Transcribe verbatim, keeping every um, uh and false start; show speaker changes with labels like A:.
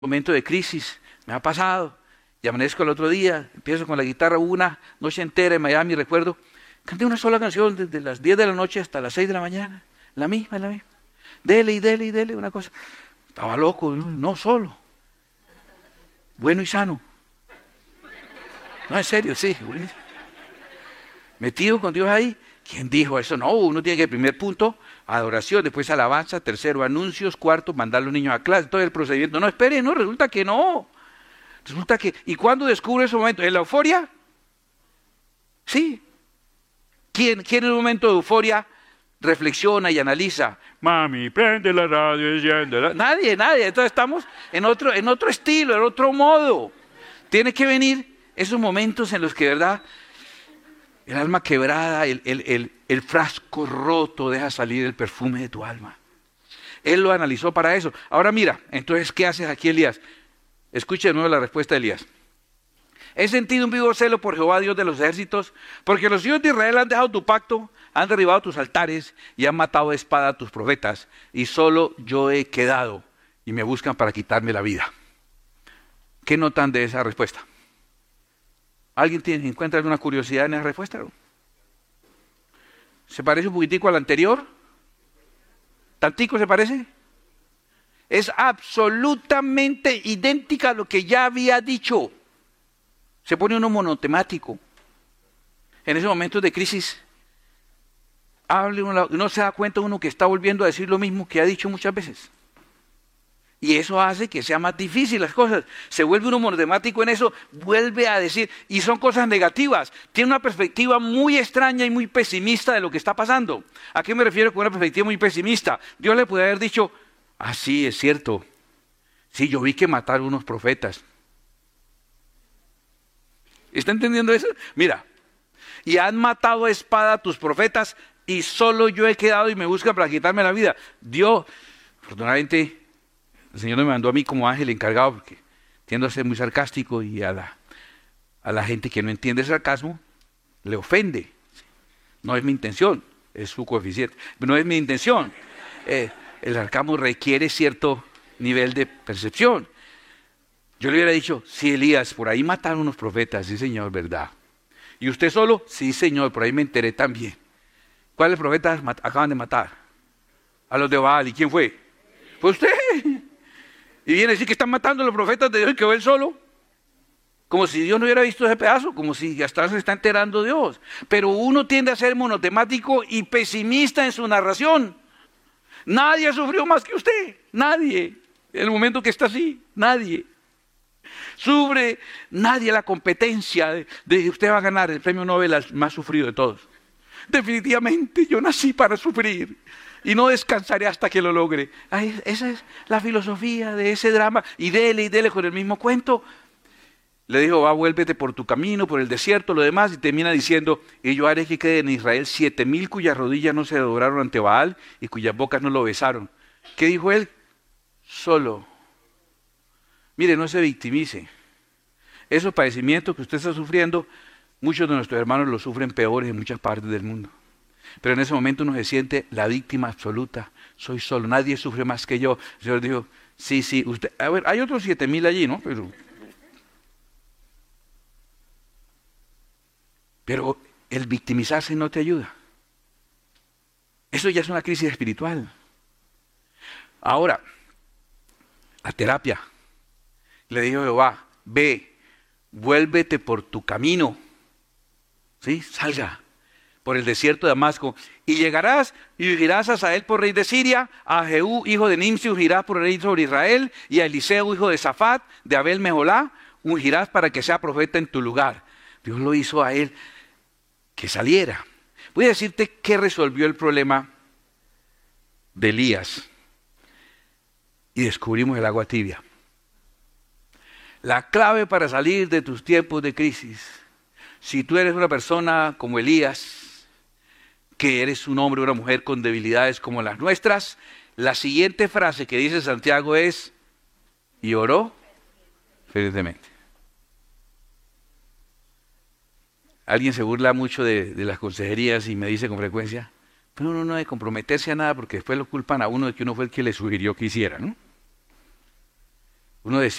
A: momento de crisis, me ha pasado, y amanezco el otro día, empiezo con la guitarra una noche entera en Miami, recuerdo, canté una sola canción desde las diez de la noche hasta las seis de la mañana, la misma, la misma, dele y dele y dele, una cosa, estaba loco, no, no solo, bueno y sano, no, en serio, sí, metido con Dios ahí. ¿Quién dijo eso? No, uno tiene que, el primer punto, adoración, después alabanza, tercero, anuncios, cuarto, mandar a los niños a clase, todo el procedimiento. No, espere, no, resulta que no. Resulta que, ¿y cuándo descubre ese momento? ¿En la euforia? Sí. ¿Quién, quién en un momento de euforia reflexiona y analiza? Mami, prende la radio, enciende la... Nadie, nadie. Entonces estamos en otro, en otro estilo, en otro modo. Tiene que venir esos momentos en los que, ¿verdad?, el alma quebrada, el, el, el, el frasco roto deja salir el perfume de tu alma. Él lo analizó para eso. Ahora mira, entonces, ¿qué haces aquí, Elías? Escuche de nuevo la respuesta de Elías. He sentido un vivo celo por Jehová, Dios de los ejércitos, porque los hijos de Israel han dejado tu pacto, han derribado tus altares y han matado a espada a tus profetas, y solo yo he quedado y me buscan para quitarme la vida. ¿Qué notan de esa respuesta? ¿Alguien tiene, encuentra alguna curiosidad en esa respuesta? ¿Se parece un poquitico a la anterior? ¿Tantico se parece? Es absolutamente idéntica a lo que ya había dicho. Se pone uno monotemático. En esos momentos de crisis, hable uno, no se da cuenta uno que está volviendo a decir lo mismo que ha dicho muchas veces. Y eso hace que sea más difícil las cosas. Se vuelve uno monotemático en eso, vuelve a decir, y son cosas negativas. Tiene una perspectiva muy extraña y muy pesimista de lo que está pasando. ¿A qué me refiero con una perspectiva muy pesimista? Dios le puede haber dicho, ah, sí, es cierto. Sí, yo vi que mataron unos profetas. ¿Está entendiendo eso? Mira, y han matado a espada a tus profetas, y solo yo he quedado y me buscan para quitarme la vida. Dios, afortunadamente, el Señor me mandó a mí como ángel encargado, porque tiendo a ser muy sarcástico y a la, a la gente que no entiende sarcasmo, le ofende. No es mi intención, es su coeficiente, pero no es mi intención. Eh, el sarcasmo requiere cierto nivel de percepción. Yo le hubiera dicho, sí, Elías, por ahí mataron unos profetas, sí, señor, ¿verdad? ¿Y usted solo? Sí, señor, por ahí me enteré también. ¿Cuáles profetas acaban de matar? A los de Baal. ¿Y quién fue? Fue usted. Y viene a decir que están matando a los profetas de Dios y quedó él solo. Como si Dios no hubiera visto ese pedazo, como si hasta se está enterando Dios. Pero uno tiende a ser monotemático y pesimista en su narración. Nadie sufrió más que usted, nadie. En el momento que está así, nadie. Sufre nadie la competencia de, de usted va a ganar el premio Nobel al más sufrido de todos. Definitivamente yo nací para sufrir. Y no descansaré hasta que lo logre. Ay, esa es la filosofía de ese drama. Y dele y dele con el mismo cuento. Le dijo, va, vuélvete por tu camino, por el desierto, lo demás. Y termina diciendo, y yo haré que quede en Israel siete mil cuyas rodillas no se doblaron ante Baal y cuyas bocas no lo besaron. ¿Qué dijo él? Solo. Mire, no se victimice. Esos padecimientos que usted está sufriendo, muchos de nuestros hermanos los sufren peores en muchas partes del mundo. Pero en ese momento uno se siente la víctima absoluta. Soy solo, nadie sufre más que yo. El Señor dijo, sí, sí, usted, a ver, hay otros siete mil allí, ¿no? Pero, pero el victimizarse no te ayuda. Eso ya es una crisis espiritual. Ahora, la terapia. Le dijo Jehová, ve, vuélvete por tu camino. ¿Sí? Salga por el desierto de Damasco, y llegarás y ungirás a Hazael por rey de Siria, a Jehú, hijo de Nimsi, ungirás por rey sobre Israel, y a Eliseo, hijo de Safat, de Abel Meholá, ungirás para que sea profeta en tu lugar. Dios lo hizo a él que saliera. Voy a decirte qué resolvió el problema de Elías, y descubrimos el agua tibia. La clave para salir de tus tiempos de crisis, si tú eres una persona como Elías, que eres un hombre o una mujer con debilidades como las nuestras, la siguiente frase que dice Santiago es, y oró fervientemente. Alguien se burla mucho de, de las consejerías y me dice con frecuencia, pero uno no debe comprometerse a nada porque después lo culpan a uno de que uno fue el que le sugirió que hiciera, ¿no? Uno decía,